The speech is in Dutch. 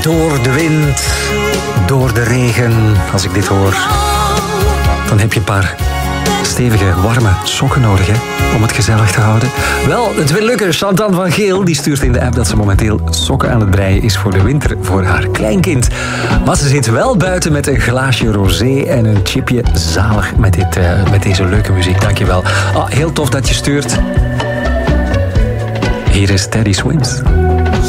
door de wind, door de regen. Als ik dit hoor, dan heb je een paar stevige, warme sokken nodig, hè, om het gezellig te houden. Wel, het wil lukken. Chantal van Geel die stuurt in de app dat ze momenteel sokken aan het breien is voor de winter voor haar kleinkind. Maar ze zit wel buiten met een glaasje rosé en een chipje. Zalig met deze leuke muziek. Dankjewel. Heel tof dat je stuurt. Hier is Teddy Swims.